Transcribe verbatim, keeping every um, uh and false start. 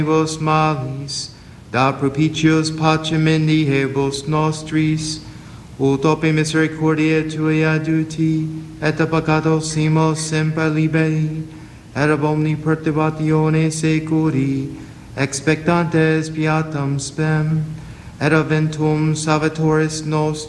vos malis, da propitios pacem indihebus nostris, ut ope misericordiae tuae aduti, et a peccatos simos semper liberi, et ab omni perturbatione securi, expectantes beatam spem, et aventum salvatoris nostrum,